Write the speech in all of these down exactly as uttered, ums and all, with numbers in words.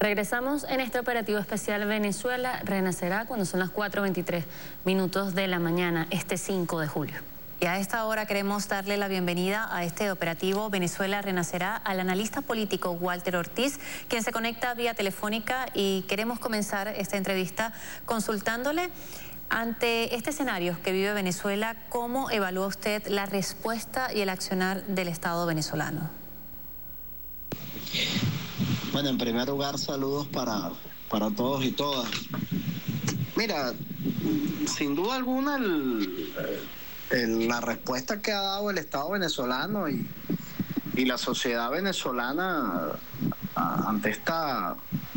Regresamos en este operativo especial Venezuela renacerá cuando son las cuatro veintitrés minutos de la mañana, este cinco de julio. Y a esta hora queremos darle la bienvenida a este operativo Venezuela renacerá al analista político Walter Ortiz, quien se conecta vía telefónica, y queremos comenzar esta entrevista consultándole, ante este escenario que vive Venezuela, ¿cómo evalúa usted la respuesta y el accionar del Estado venezolano? Bueno, en primer lugar, saludos para, para todos y todas. Mira, sin duda alguna, el, el, la respuesta que ha dado el Estado venezolano y, y la sociedad venezolana a, ante esta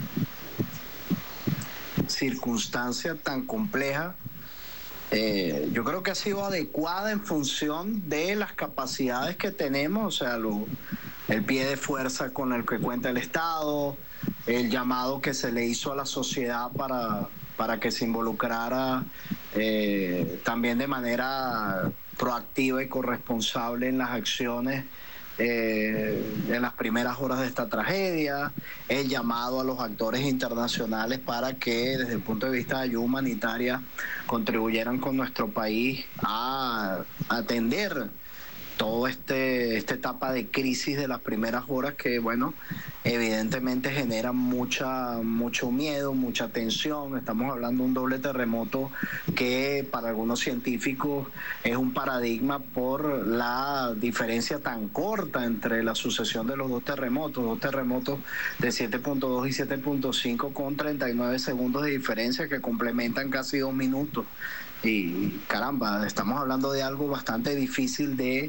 circunstancia tan compleja, eh, yo creo que ha sido adecuada en función de las capacidades que tenemos, o sea, lo, el pie de fuerza con el que cuenta el Estado, el llamado que se le hizo a la sociedad para, para que se involucrara eh, también de manera proactiva y corresponsable en las acciones eh, en las primeras horas de esta tragedia, el llamado a los actores internacionales para que desde el punto de vista de ayuda humanitaria contribuyeran con nuestro país a atender toda este, esta etapa de crisis de las primeras horas que, bueno, evidentemente genera mucha, mucho miedo, mucha tensión. Estamos hablando de un doble terremoto que para algunos científicos es un paradigma por la diferencia tan corta entre la sucesión de los dos terremotos, dos terremotos de siete punto dos y siete punto cinco con treinta y nueve segundos de diferencia que complementan casi dos minutos. Y caramba, estamos hablando de algo bastante difícil de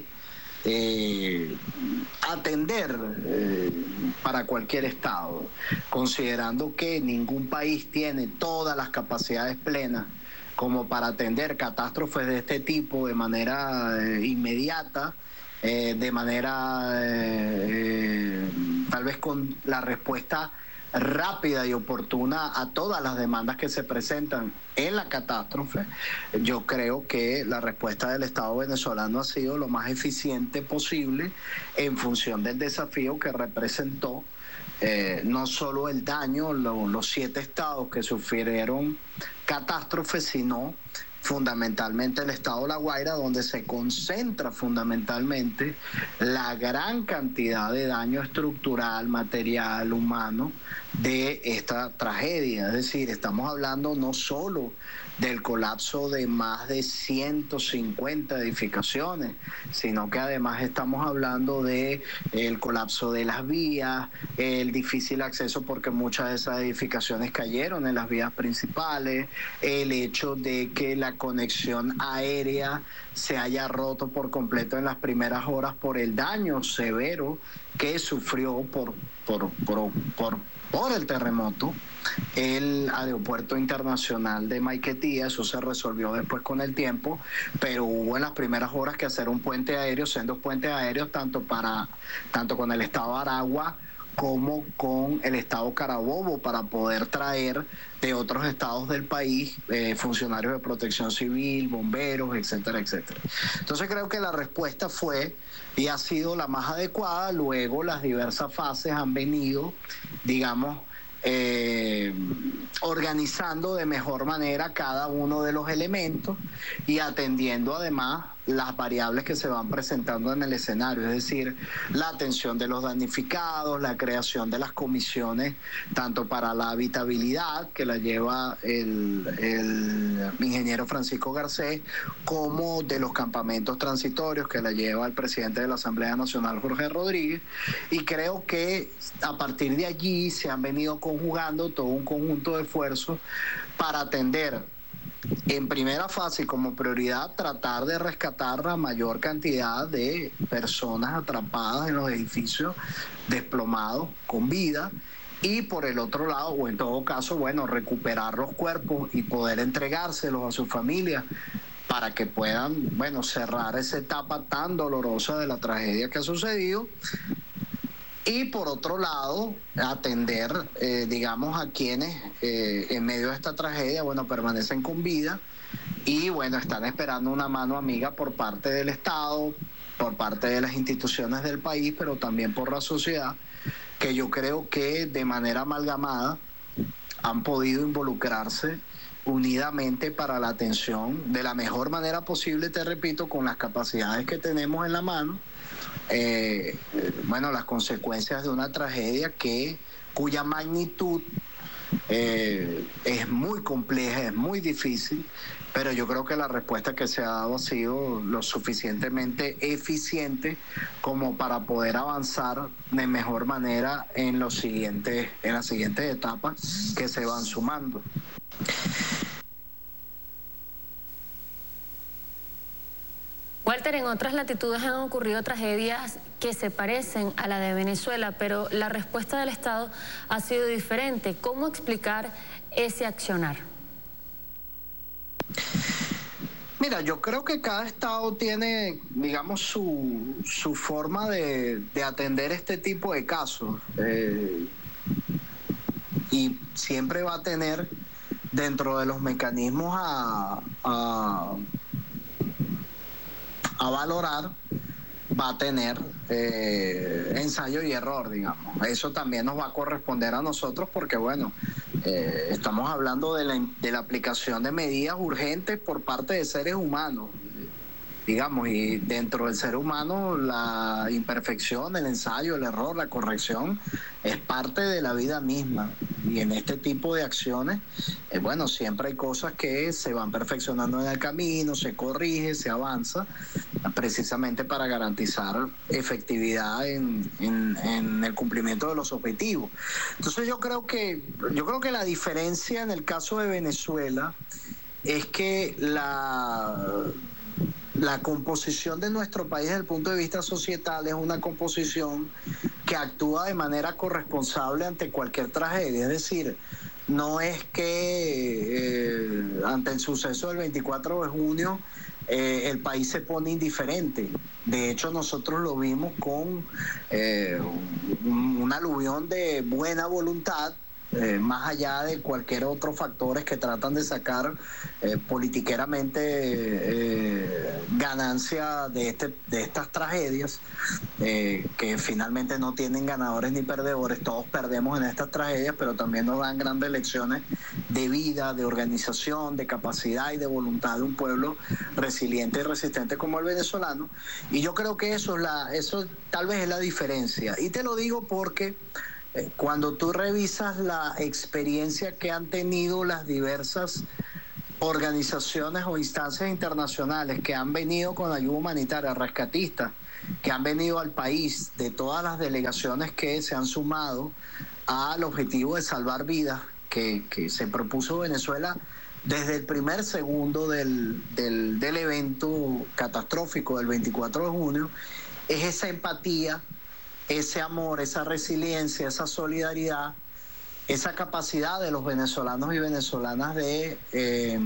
eh, atender eh, para cualquier Estado, considerando que ningún país tiene todas las capacidades plenas como para atender catástrofes de este tipo de manera eh, inmediata, eh, de manera eh, eh, tal vez con la respuesta rápida y oportuna a todas las demandas que se presentan en la catástrofe. Yo creo que la respuesta del Estado venezolano ha sido lo más eficiente posible en función del desafío que representó eh, no solo el daño, lo, los siete estados que sufrieron catástrofes, sino fundamentalmente el estado de La Guaira, donde se concentra fundamentalmente la gran cantidad de daño estructural, material, humano de esta tragedia. Es decir, estamos hablando no solo del colapso de más de ciento cincuenta edificaciones, sino que además estamos hablando de el colapso de las vías, el difícil acceso porque muchas de esas edificaciones cayeron en las vías principales, el hecho de que la conexión aérea se haya roto por completo en las primeras horas por el daño severo que sufrió por, por, por, por, por el terremoto el aeropuerto internacional de Maiquetía. Eso se resolvió después con el tiempo, pero hubo en las primeras horas que hacer un puente aéreo, sendos puentes aéreos, tanto, para, tanto con el estado de Aragua como con el estado Carabobo, para poder traer de otros estados del país eh, funcionarios de protección civil, bomberos, etcétera, etcétera. Entonces creo que la respuesta fue y ha sido la más adecuada. Luego las diversas fases han venido, digamos, Eh, organizando de mejor manera cada uno de los elementos y atendiendo además las variables que se van presentando en el escenario, es decir, la atención de los damnificados, la creación de las comisiones, tanto para la habitabilidad, que la lleva el, el ingeniero Francisco Garcés, como de los campamentos transitorios, que la lleva el presidente de la Asamblea Nacional, Jorge Rodríguez, y creo que a partir de allí se han venido conjugando todo un conjunto de esfuerzos para atender en primera fase y como prioridad tratar de rescatar la mayor cantidad de personas atrapadas en los edificios desplomados con vida, y por el otro lado, o en todo caso, bueno, recuperar los cuerpos y poder entregárselos a sus familias para que puedan, bueno, cerrar esa etapa tan dolorosa de la tragedia que ha sucedido. Y por otro lado, atender, eh, digamos, a quienes eh, en medio de esta tragedia, bueno, permanecen con vida y, bueno, están esperando una mano amiga por parte del Estado, por parte de las instituciones del país, pero también por la sociedad, que yo creo que de manera amalgamada han podido involucrarse unidamente para la atención de la mejor manera posible, te repito, con las capacidades que tenemos en la mano, eh, bueno, las consecuencias de una tragedia que cuya magnitud eh, es muy compleja, es muy difícil, pero yo creo que la respuesta que se ha dado ha sido lo suficientemente eficiente como para poder avanzar de mejor manera en los siguientes, en las siguientes etapas que se van sumando. Walter, en otras latitudes han ocurrido tragedias que se parecen a la de Venezuela, pero la respuesta del Estado ha sido diferente. ¿Cómo explicar ese accionar? Mira, yo creo que cada estado tiene, digamos, su, su forma de, de atender este tipo de casos. Eh, y siempre va a tener dentro de los mecanismos a, a, a valorar, va a tener eh, ensayo y error, digamos. Eso también nos va a corresponder a nosotros porque, bueno, eh, estamos hablando de la, de la aplicación de medidas urgentes por parte de seres humanos, digamos, y dentro del ser humano la imperfección, el ensayo, el error, la corrección es parte de la vida misma. Y en este tipo de acciones, eh, bueno, siempre hay cosas que se van perfeccionando en el camino, se corrige, se avanza, precisamente para garantizar efectividad en, en, en el cumplimiento de los objetivos. Entonces yo creo que, yo creo que la diferencia en el caso de Venezuela es que la... La composición de nuestro país desde el punto de vista societal es una composición que actúa de manera corresponsable ante cualquier tragedia. Es decir, no es que eh, ante el suceso del veinticuatro de junio eh, el país se pone indiferente. De hecho, nosotros lo vimos con eh, un, un aluvión de buena voluntad, Eh, más allá de cualquier otro factores que tratan de sacar eh, politiqueramente eh, ganancia de, este, de estas tragedias, eh, que finalmente no tienen ganadores ni perdedores. Todos perdemos en estas tragedias, pero también nos dan grandes lecciones de vida, de organización, de capacidad y de voluntad de un pueblo resiliente y resistente como el venezolano. Y yo creo que eso es la, eso tal vez es la diferencia. Y te lo digo porque cuando tú revisas la experiencia que han tenido las diversas organizaciones o instancias internacionales que han venido con ayuda humanitaria, rescatistas, que han venido al país, de todas las delegaciones que se han sumado al objetivo de salvar vidas que, que se propuso Venezuela desde el primer segundo del, del, del evento catastrófico del veinticuatro de junio, es esa empatía, ese amor, esa resiliencia, esa solidaridad, esa capacidad de los venezolanos y venezolanas de eh,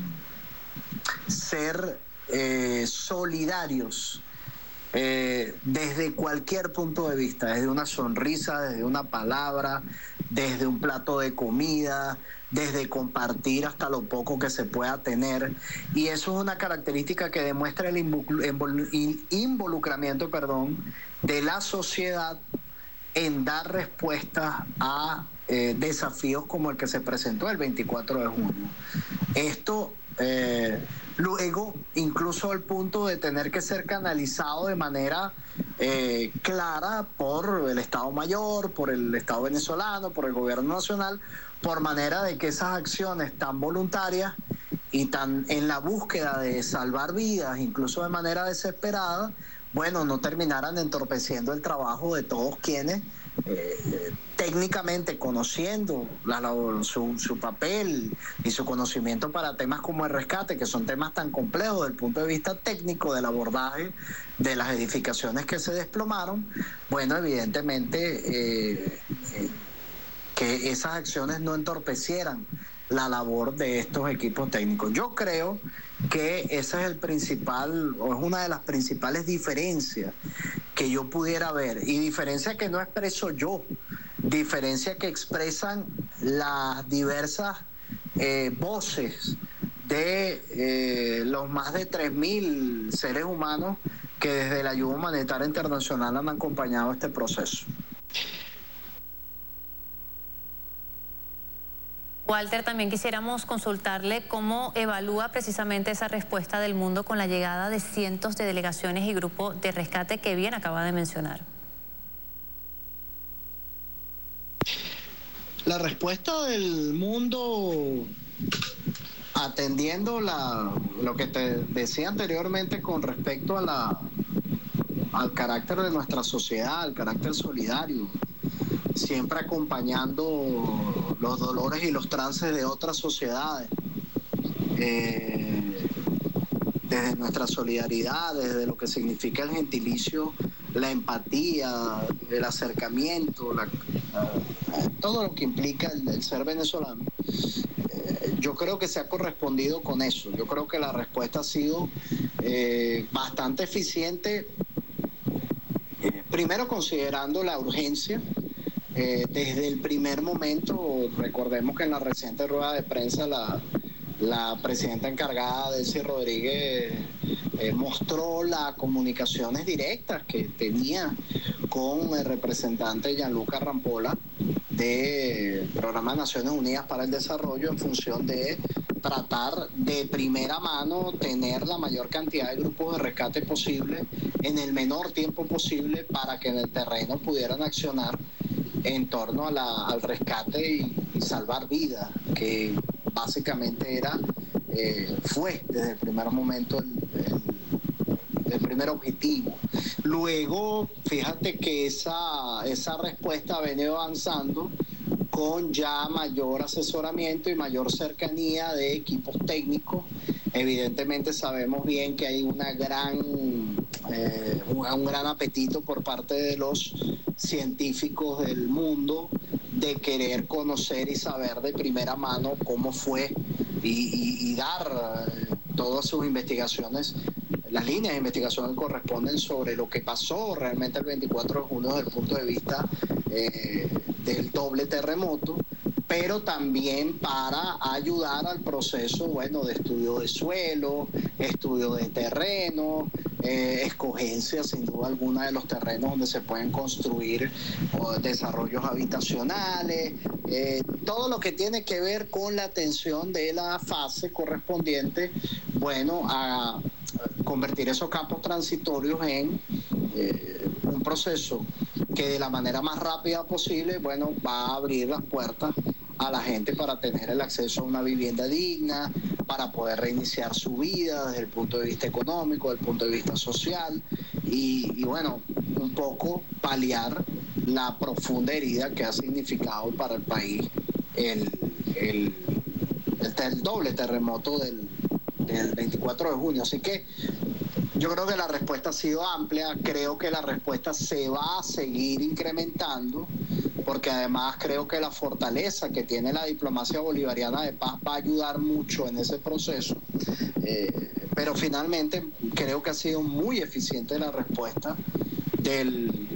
ser eh, solidarios eh, desde cualquier punto de vista, desde una sonrisa, desde una palabra, desde un plato de comida, desde compartir hasta lo poco que se pueda tener. Y eso es una característica que demuestra el involucramiento, perdón, de la sociedad en dar respuestas a eh, desafíos como el que se presentó el veinticuatro de junio. Esto eh, luego, incluso al punto de tener que ser canalizado de manera eh, clara por el Estado Mayor, por el Estado venezolano, por el gobierno nacional, por manera de que esas acciones tan voluntarias y tan en la búsqueda de salvar vidas, incluso de manera desesperada, bueno, no terminaran entorpeciendo el trabajo de todos quienes eh, técnicamente conociendo la, su, su papel y su conocimiento para temas como el rescate, que son temas tan complejos desde el punto de vista técnico del abordaje de las edificaciones que se desplomaron, bueno, evidentemente eh, eh, que esas acciones no entorpecieran la labor de estos equipos técnicos. Yo creo que ese es el principal, o es una de las principales diferencias que yo pudiera ver, y diferencia que no expreso yo, diferencia que expresan las diversas eh, voces de eh, los más de tres mil seres humanos que desde la ayuda humanitaria internacional han acompañado este proceso. Walter, también quisiéramos consultarle cómo evalúa precisamente esa respuesta del mundo con la llegada de cientos de delegaciones y grupos de rescate que bien acaba de mencionar. La respuesta del mundo, atendiendo la, lo que te decía anteriormente con respecto a la, al carácter de nuestra sociedad, al carácter solidario, siempre acompañando los dolores y los trances de otras sociedades, eh, desde nuestra solidaridad, desde lo que significa el gentilicio, la empatía, el acercamiento, la, todo lo que implica el, el ser venezolano. Eh, yo creo que se ha correspondido con eso. Yo creo que la respuesta ha sido eh, bastante eficiente, eh, primero considerando la urgencia. Eh, desde el primer momento, recordemos que en la reciente rueda de prensa la, la presidenta encargada, Delcy Rodríguez, eh, mostró las comunicaciones directas que tenía con el representante Gianluca Rampolla del Programa de Naciones Unidas para el Desarrollo, en función de tratar de primera mano tener la mayor cantidad de grupos de rescate posible en el menor tiempo posible, para que en el terreno pudieran accionar en torno a la, al rescate y, y salvar vidas, que básicamente era, eh, fue desde el primer momento el, el, el primer objetivo. Luego, fíjate que esa, esa respuesta ha venido avanzando con ya mayor asesoramiento y mayor cercanía de equipos técnicos. Evidentemente sabemos bien que hay una gran, eh, un, un gran apetito por parte de los científicos del mundo de querer conocer y saber de primera mano cómo fue y, y, y dar eh, todas sus investigaciones, las líneas de investigación que corresponden sobre lo que pasó realmente el veinticuatro de junio desde el punto de vista eh, del doble terremoto, pero también para ayudar al proceso, bueno, de estudio de suelo, estudio de terreno, eh, escogencia sin duda alguna de los terrenos donde se pueden construir o, desarrollos habitacionales, eh, todo lo que tiene que ver con la atención de la fase correspondiente, bueno, a convertir esos campos transitorios en eh, un proceso que de la manera más rápida posible, bueno, va a abrir las puertas a la gente para tener el acceso a una vivienda digna, para poder reiniciar su vida desde el punto de vista económico, desde el punto de vista social, y, y bueno, un poco paliar la profunda herida que ha significado para el país el, el, el, el doble terremoto del, del veinticuatro de junio. Así que yo creo que la respuesta ha sido amplia, creo que la respuesta se va a seguir incrementando, porque además creo que la fortaleza que tiene la diplomacia bolivariana de paz va a ayudar mucho en ese proceso, eh, pero finalmente creo que ha sido muy eficiente la respuesta del,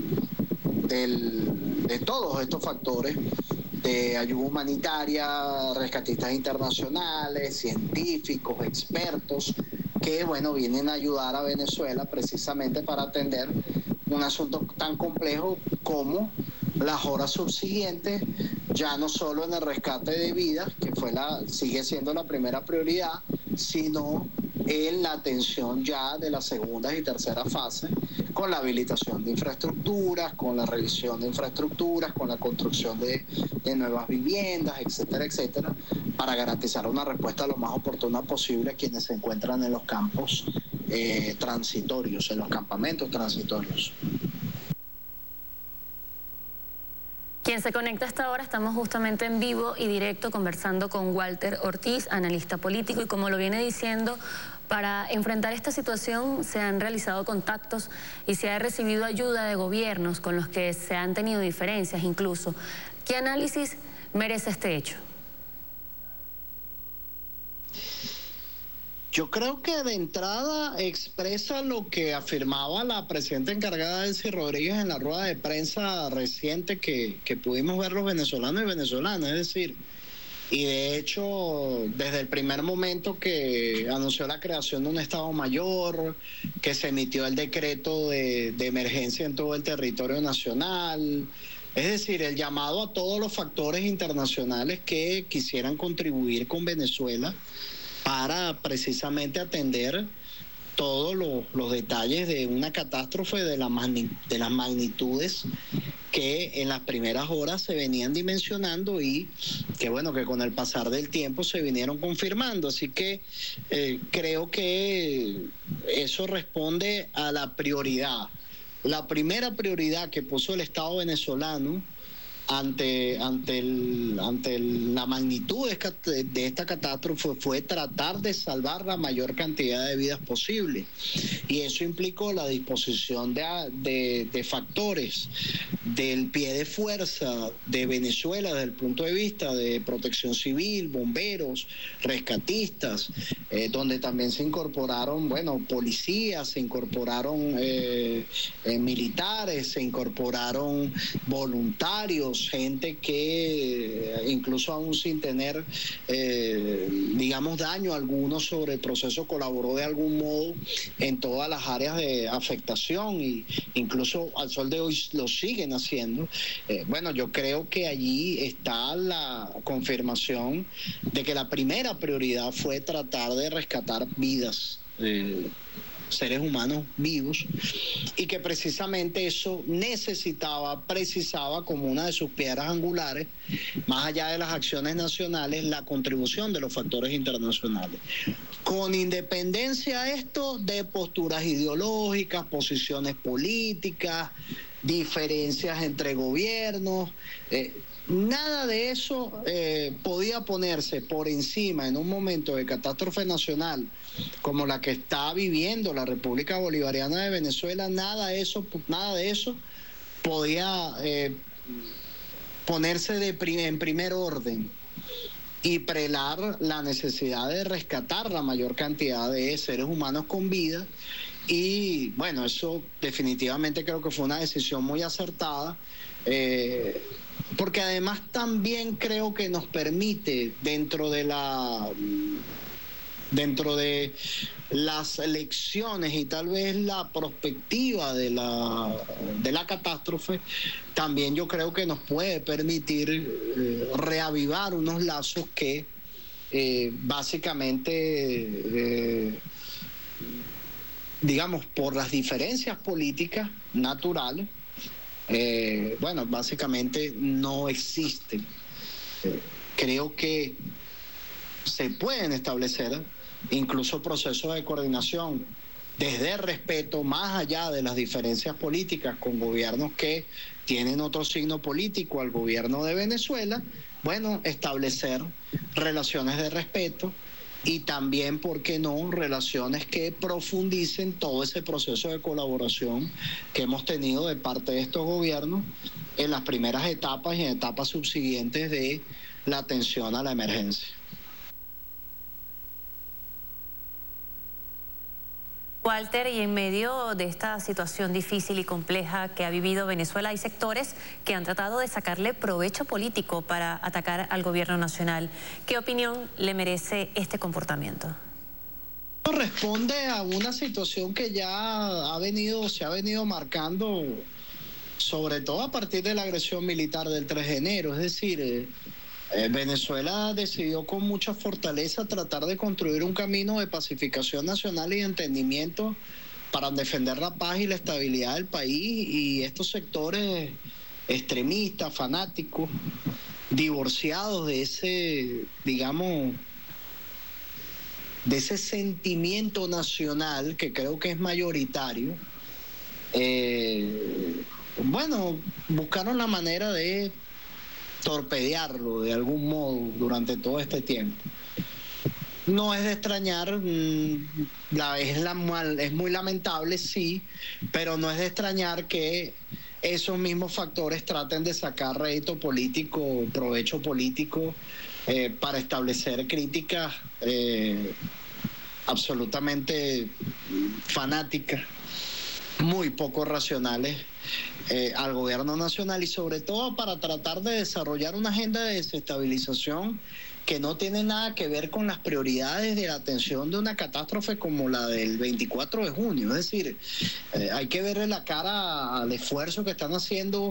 del, de todos estos factores, de ayuda humanitaria, rescatistas internacionales, científicos, expertos, que bueno, vienen a ayudar a Venezuela precisamente para atender un asunto tan complejo como las horas subsiguientes, ya no solo en el rescate de vidas, que fue la, sigue siendo la primera prioridad, sino en la atención ya de las segundas y terceras fases, con la habilitación de infraestructuras, con la revisión de infraestructuras, con la construcción de, de nuevas viviendas, etcétera, etcétera, para garantizar una respuesta lo más oportuna posible a quienes se encuentran en los campos eh, transitorios, en los campamentos transitorios. Quien se conecta hasta ahora, estamos justamente en vivo y directo conversando con Walter Ortiz, analista político, y como lo viene diciendo, para enfrentar esta situación se han realizado contactos y se ha recibido ayuda de gobiernos con los que se han tenido diferencias incluso. ¿Qué análisis merece este hecho? Yo creo que de entrada expresa lo que afirmaba la presidenta encargada Delcy Rodríguez en la rueda de prensa reciente que, que pudimos ver los venezolanos y venezolanas, es decir, y de hecho desde el primer momento que anunció la creación de un Estado Mayor, que se emitió el decreto de, de emergencia en todo el territorio nacional, Es decir, el llamado a todos los factores internacionales que quisieran contribuir con Venezuela para precisamente atender todos los, los detalles de una catástrofe de, la magni, de las magnitudes que en las primeras horas se venían dimensionando y que bueno, que con el pasar del tiempo se vinieron confirmando. Así que eh, creo que eso responde a la prioridad. La primera prioridad que puso el Estado venezolano ante, ante, el, ante el, la magnitud de, de esta catástrofe fue tratar de salvar la mayor cantidad de vidas posible. Y eso implicó la disposición de, de, de factores del pie de fuerza de Venezuela desde el punto de vista de protección civil, bomberos, rescatistas, eh, donde también se incorporaron, bueno, policías, se incorporaron eh, eh, militares, se incorporaron voluntarios, gente que eh, incluso aún sin tener, eh, digamos, daño alguno sobre el proceso, colaboró de algún modo en todas las áreas de afectación y incluso al sol de hoy lo siguen haciendo. Eh, bueno, yo creo que allí está la confirmación de que la primera prioridad fue tratar de rescatar vidas, eh, seres humanos vivos, y que precisamente eso necesitaba, precisaba como una de sus piedras angulares, más allá de las acciones nacionales, la contribución de los factores internacionales. Con independencia a esto de posturas ideológicas, posiciones políticas, diferencias entre gobiernos, eh, nada de eso eh, podía ponerse por encima en un momento de catástrofe nacional como la que está viviendo la República Bolivariana de Venezuela. Nada de eso, nada de eso podía eh, ponerse de prim- en primer orden y prelar la necesidad de rescatar la mayor cantidad de seres humanos con vida. Y bueno, eso definitivamente creo que fue una decisión muy acertada, eh, porque además también creo que nos permite dentro de la dentro de las elecciones y tal vez la perspectiva de la de la catástrofe, también yo creo que nos puede permitir eh, reavivar unos lazos que eh, básicamente eh, digamos, por las diferencias políticas naturales, eh, bueno, básicamente no existen. Eh, creo que se pueden establecer incluso procesos de coordinación desde el respeto, más allá de las diferencias políticas, con gobiernos que tienen otro signo político al gobierno de Venezuela. Bueno, establecer relaciones de respeto y también, ¿por qué no?, relaciones que profundicen todo ese proceso de colaboración que hemos tenido de parte de estos gobiernos en las primeras etapas y en etapas subsiguientes de la atención a la emergencia. Walter, y en medio de esta situación difícil y compleja que ha vivido Venezuela, hay sectores que han tratado de sacarle provecho político para atacar al gobierno nacional. ¿Qué opinión le merece este comportamiento? Responde a una situación que ya ha venido, se ha venido marcando, sobre todo a partir de la agresión militar del tres de enero, es decir, eh, Eh, Venezuela decidió con mucha fortaleza tratar de construir un camino de pacificación nacional y de entendimiento para defender la paz y la estabilidad del país, y estos sectores extremistas, fanáticos, divorciados de ese, digamos, de ese sentimiento nacional que creo que es mayoritario, eh, bueno, buscaron la manera de torpedearlo de algún modo durante todo este tiempo. No es de extrañar, la, es, la, es muy lamentable, sí, pero no es de extrañar que esos mismos factores traten de sacar rédito político, provecho político, eh, para establecer críticas eh, absolutamente fanáticas, muy poco racionales, Eh, al gobierno nacional, y sobre todo para tratar de desarrollar una agenda de desestabilización que no tiene nada que ver con las prioridades de la atención de una catástrofe como la del veinticuatro de junio. Es decir, eh, hay que verle la cara al esfuerzo que están haciendo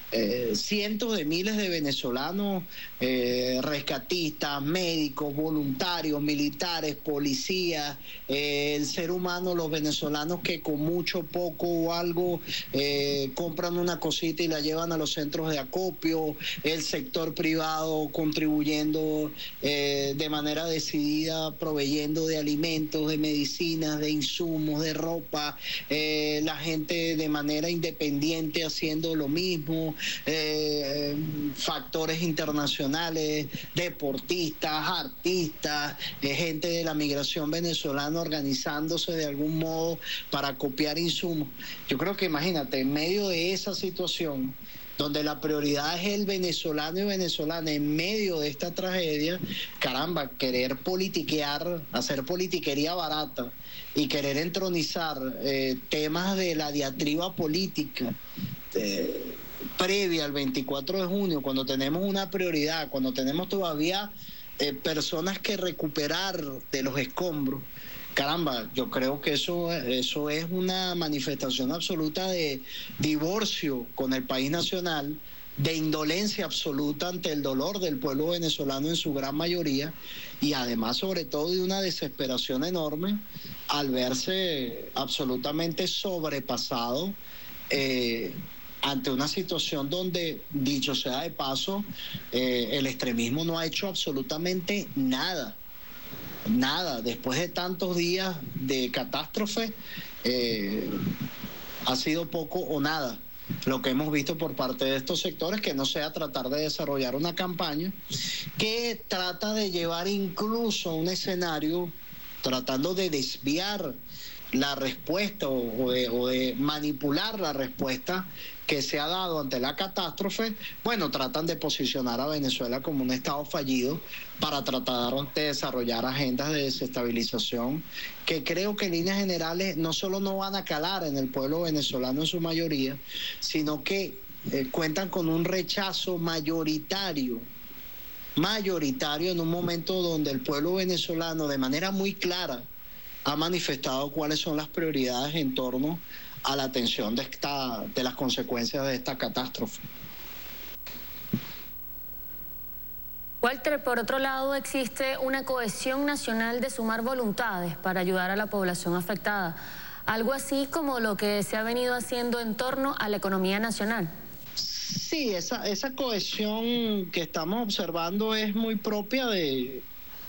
Eh, cientos de miles de venezolanos, eh, rescatistas, médicos, voluntarios, militares, policías, eh, el ser humano, los venezolanos que con mucho, poco o algo eh, compran una cosita y la llevan a los centros de acopio, el sector privado contribuyendo eh, de manera decidida, proveyendo de alimentos, de medicinas, de insumos, de ropa, eh, la gente de manera independiente haciendo lo mismo. Eh, factores internacionales, deportistas, artistas, eh, gente de la migración venezolana organizándose de algún modo para copiar insumos. Yo creo que imagínate, en medio de esa situación, donde la prioridad es el venezolano y venezolana, en medio de esta tragedia, caramba, querer politiquear, hacer politiquería barata y querer entronizar eh, temas de la diatriba política, eh, previa al veinticuatro de junio, cuando tenemos una prioridad, cuando tenemos todavía eh, personas que recuperar de los escombros, caramba, yo creo que eso, eso es una manifestación absoluta de divorcio con el país nacional, de indolencia absoluta ante el dolor del pueblo venezolano en su gran mayoría, y además sobre todo de una desesperación enorme al verse absolutamente sobrepasado eh, ante una situación donde, dicho sea de paso, eh, el extremismo no ha hecho absolutamente nada, nada. Después de tantos días de catástrofe, eh, ha sido poco o nada lo que hemos visto por parte de estos sectores, que no sea tratar de desarrollar una campaña que trata de llevar incluso un escenario tratando de desviar la respuesta o, o, de, o de manipular la respuesta que se ha dado ante la catástrofe. Bueno, tratan de posicionar a Venezuela como un estado fallido para tratar de desarrollar agendas de desestabilización que creo que en líneas generales no solo no van a calar en el pueblo venezolano en su mayoría, sino que eh, cuentan con un rechazo mayoritario mayoritario en un momento donde el pueblo venezolano de manera muy clara ha manifestado cuáles son las prioridades en torno a la atención de, esta, de las consecuencias de esta catástrofe. Walter, por otro lado, existe una cohesión nacional de sumar voluntades para ayudar a la población afectada, algo así como lo que se ha venido haciendo en torno a la economía nacional. Sí, esa, esa cohesión que estamos observando es muy propia de...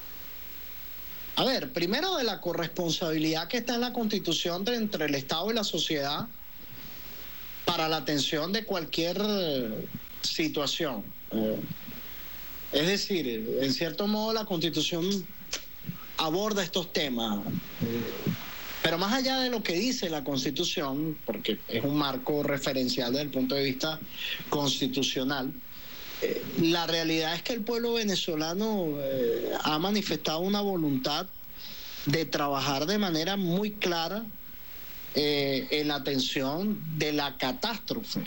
A ver, primero de la corresponsabilidad que está en la Constitución de entre el Estado y la sociedad para la atención de cualquier situación. Es decir, en cierto modo la Constitución aborda estos temas, pero más allá de lo que dice la Constitución, porque es un marco referencial desde el punto de vista constitucional, Eh, la realidad es que el pueblo venezolano eh, ha manifestado una voluntad de trabajar de manera muy clara eh, en la atención de la catástrofe,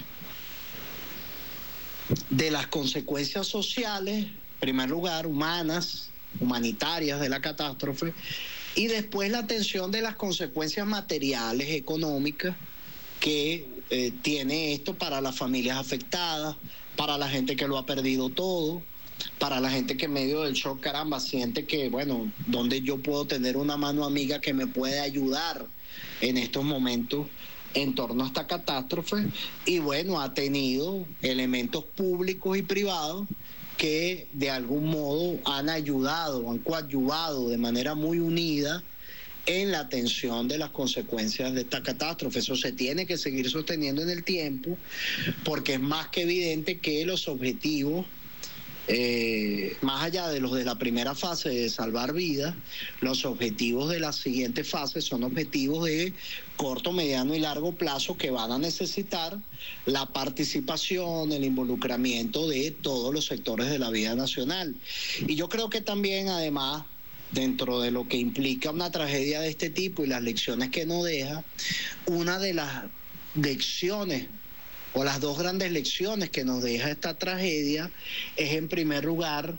de las consecuencias sociales, en primer lugar, humanas, humanitarias de la catástrofe, y después la atención de las consecuencias materiales, económicas, que eh, tiene esto para las familias afectadas, para la gente que lo ha perdido todo, para la gente que en medio del shock, caramba, siente que, bueno, ¿dónde yo puedo tener una mano amiga que me puede ayudar en estos momentos en torno a esta catástrofe? Y bueno, ha tenido elementos públicos y privados que de algún modo han ayudado, han coadyuvado de manera muy unida en la atención de las consecuencias de esta catástrofe. Eso se tiene que seguir sosteniendo en el tiempo, porque es más que evidente que los objetivos, eh, más allá de los de la primera fase de salvar vidas, los objetivos de la siguiente fase son objetivos de corto, mediano y largo plazo que van a necesitar la participación, el involucramiento de todos los sectores de la vida nacional. Y yo creo que también, además, dentro de lo que implica una tragedia de este tipo y las lecciones que nos deja, una de las lecciones o las dos grandes lecciones que nos deja esta tragedia es, en primer lugar,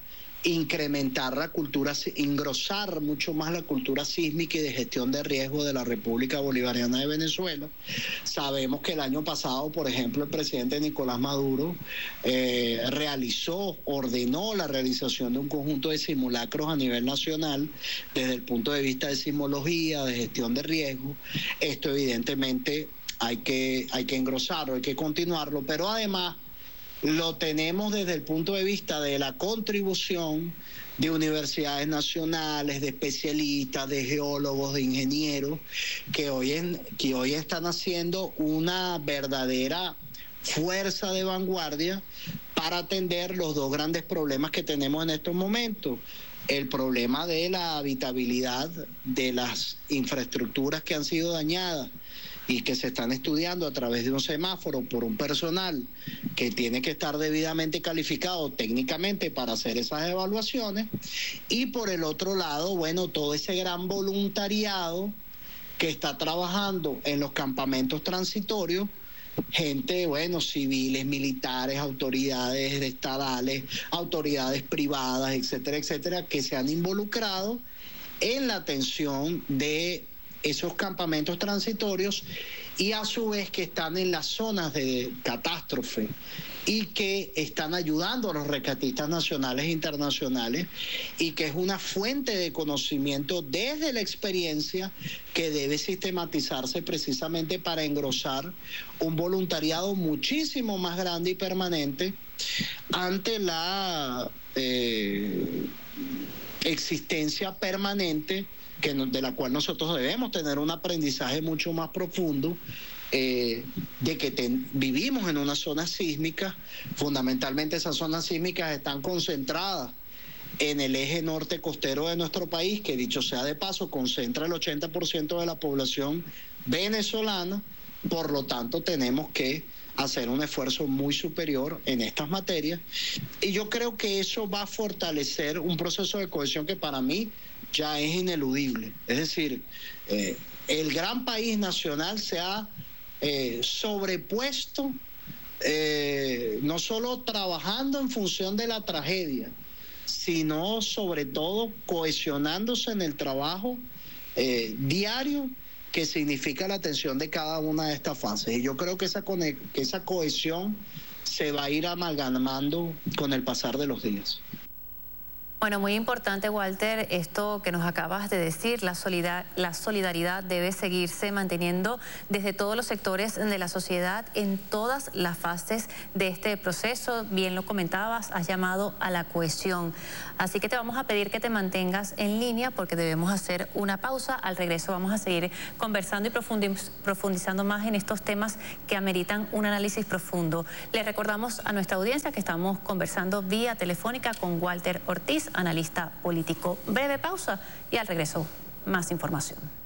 incrementar la cultura, engrosar mucho más la cultura sísmica y de gestión de riesgo de la República Bolivariana de Venezuela. Sabemos que el año pasado, por ejemplo, el presidente Nicolás Maduro eh, realizó, ordenó la realización de un conjunto de simulacros a nivel nacional desde el punto de vista de sismología, de gestión de riesgo. Esto evidentemente hay que, hay que engrosarlo, hay que continuarlo, pero además lo tenemos desde el punto de vista de la contribución de universidades nacionales, de especialistas, de geólogos, de ingenieros, que hoy, en, que hoy están haciendo una verdadera fuerza de vanguardia para atender los dos grandes problemas que tenemos en estos momentos. El problema de la habitabilidad de las infraestructuras que han sido dañadas y que se están estudiando a través de un semáforo por un personal que tiene que estar debidamente calificado técnicamente para hacer esas evaluaciones, y por el otro lado, bueno, todo ese gran voluntariado que está trabajando en los campamentos transitorios, gente, bueno, civiles, militares, autoridades estadales, autoridades privadas, etcétera, etcétera, que se han involucrado en la atención de esos campamentos transitorios y a su vez que están en las zonas de catástrofe y que están ayudando a los rescatistas nacionales e internacionales, y que es una fuente de conocimiento desde la experiencia que debe sistematizarse precisamente para engrosar un voluntariado muchísimo más grande y permanente ante la eh, existencia permanente que no, de la cual nosotros debemos tener un aprendizaje mucho más profundo, eh, de que ten, vivimos en una zona sísmica. Fundamentalmente esas zonas sísmicas están concentradas en el eje norte costero de nuestro país, que dicho sea de paso concentra el ochenta por ciento de la población venezolana. Por lo tanto, tenemos que hacer un esfuerzo muy superior en estas materias, y yo creo que eso va a fortalecer un proceso de cohesión que para mí ya es ineludible. Es decir, eh, el gran país nacional se ha eh, sobrepuesto, eh, no solo trabajando en función de la tragedia, sino sobre todo cohesionándose en el trabajo eh, diario que significa la atención de cada una de estas fases. Y yo creo que esa, que esa cohesión se va a ir amalgamando con el pasar de los días. Bueno, muy importante, Walter, esto que nos acabas de decir, la, solidar, la solidaridad debe seguirse manteniendo desde todos los sectores de la sociedad en todas las fases de este proceso. Bien lo comentabas, has llamado a la cohesión. Así que te vamos a pedir que te mantengas en línea porque debemos hacer una pausa. Al regreso vamos a seguir conversando y profundiz, profundizando más en estos temas que ameritan un análisis profundo. Les recordamos a nuestra audiencia que estamos conversando vía telefónica con Walter Ortiz, analista político. Breve pausa y al regreso más información.